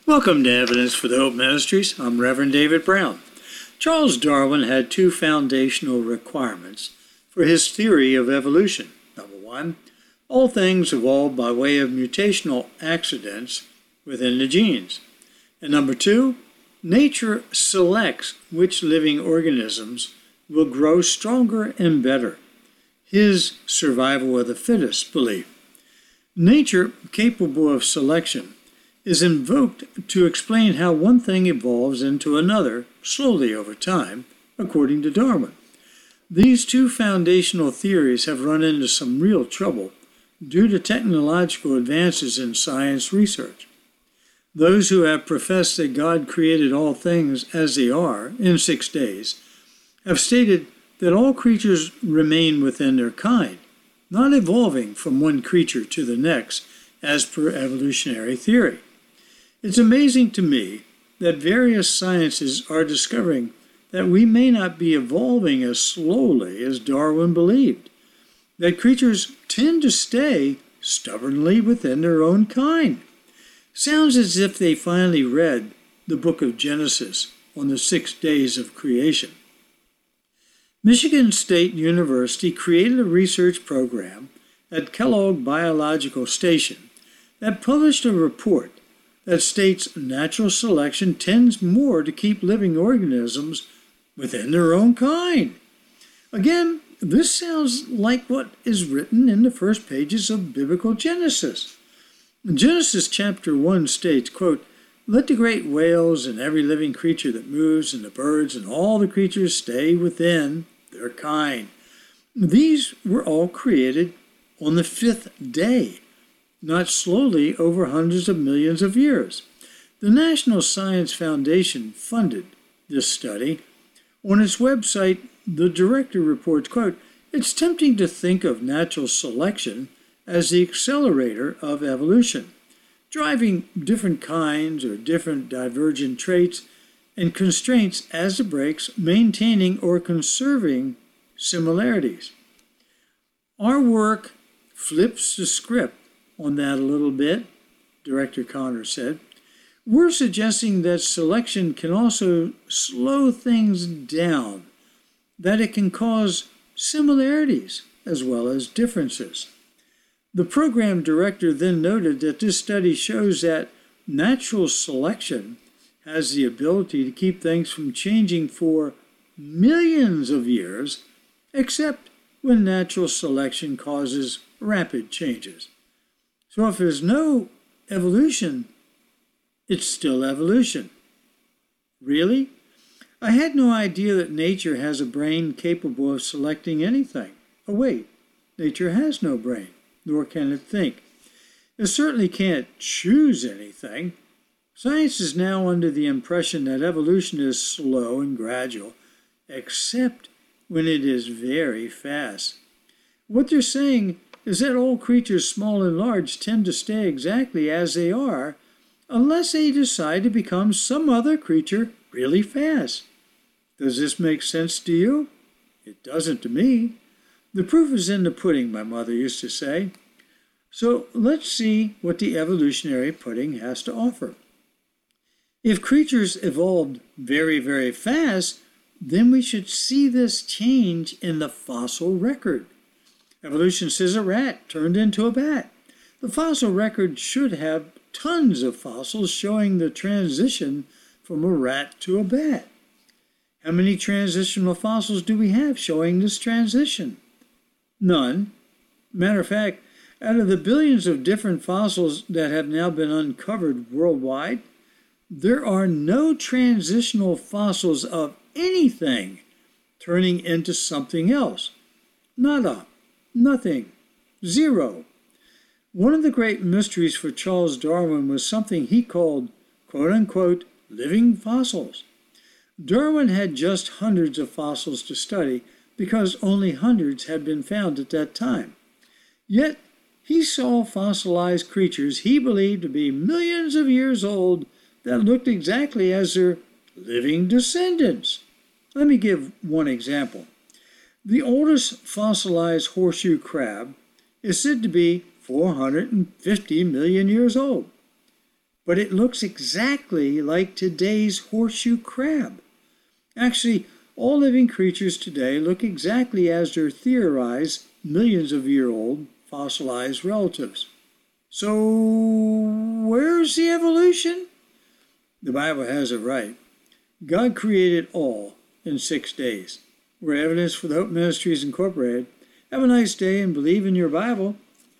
Welcome to Evidence for the Hope Ministries. I'm Reverend David Brown. Charles Darwin had two foundational requirements for his theory of evolution. Number one, all things evolve by way of mutational accidents within the genes. And number two, nature selects which living organisms will grow stronger and better. His survival of the fittest belief. Nature, capable of selection, is invoked to explain how one thing evolves into another slowly over time, according to Darwin. These two foundational theories have run into some real trouble due to technological advances in science research. Those who have professed that God created all things as they are in 6 days have stated that all creatures remain within their kind, not evolving from one creature to the next as per evolutionary theory. It's amazing to me that various sciences are discovering that we may not be evolving as slowly as Darwin believed, that creatures tend to stay stubbornly within their own kind. Sounds as if they finally read the book of Genesis on the 6 days of creation. Michigan State University created a research program at Kellogg Biological Station that published a report that states natural selection tends more to keep living organisms within their own kind. Again, this sounds like what is written in the first pages of biblical Genesis. Genesis chapter 1 states, quote, "Let the great whales and every living creature that moves and the birds and all the creatures stay within their kind." These were all created on the 5th day, not slowly over hundreds of millions of years. The National Science Foundation funded this study. On its website, the director reports, quote, "It's tempting to think of natural selection as the accelerator of evolution, driving different kinds or different divergent traits and constraints as the brakes, maintaining or conserving similarities." Our work flips the script on that a little bit, Director Connor said. We're suggesting that selection can also slow things down, that it can cause similarities as well as differences. The program director then noted that this study shows that natural selection has the ability to keep things from changing for millions of years, except when natural selection causes rapid changes. So if there's no evolution, it's still evolution. Really? I had no idea that nature has a brain capable of selecting anything. Oh wait, nature has no brain, nor can it think. It certainly can't choose anything. Science is now under the impression that evolution is slow and gradual, except when it is very fast. What they're saying is that all creatures, small and large, tend to stay exactly as they are unless they decide to become some other creature really fast. Does this make sense to you? It doesn't to me. The proof is in the pudding, my mother used to say. So let's see what the evolutionary pudding has to offer. If creatures evolved very, very fast, then we should see this change in the fossil record. Evolution says a rat turned into a bat. The fossil record should have tons of fossils showing the transition from a rat to a bat. How many transitional fossils do we have showing this transition? None. Matter of fact, out of the billions of different fossils that have now been uncovered worldwide, there are no transitional fossils of anything turning into something else. Nada. Nothing. Zero. One of the great mysteries for Charles Darwin was something he called, quote-unquote, living fossils. Darwin had just hundreds of fossils to study because only hundreds had been found at that time. Yet, he saw fossilized creatures he believed to be millions of years old that looked exactly as their living descendants. Let me give one example. The oldest fossilized horseshoe crab is said to be 450 million years old. but it looks exactly like today's horseshoe crab. Actually, all living creatures today look exactly as their theorized millions-of-year-old fossilized relatives. So, where's the evolution? The Bible has it right. God created all in 6 days. We're Evidence for the Hope Ministries Incorporated. Have a nice day and believe in your Bible.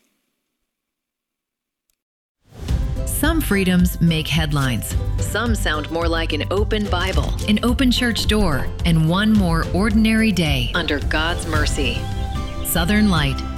Some freedoms make headlines. Some sound more like an open Bible, an open church door, and one more ordinary day under God's mercy. Southern Light,